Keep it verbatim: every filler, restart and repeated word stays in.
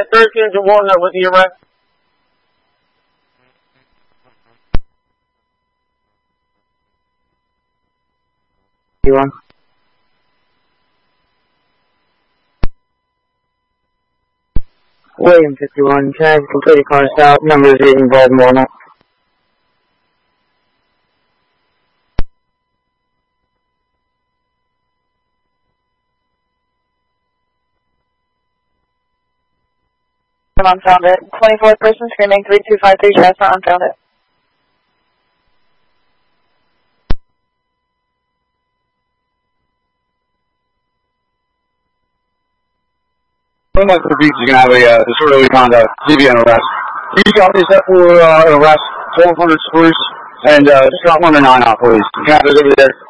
at thirteen to one with the arrest. You on? William fifty-one, can I have completed car stop, number is eight in Baltimore now. Unfounded. twenty-fourth person screaming three two five three Shasta, unfounded. Michael Beach is going to have a uh, disorderly conduct, C B N arrest. You got this up for uh, an arrest, twelve hundred Spruce, and uh, just got one to nine out, please. You can have it over there.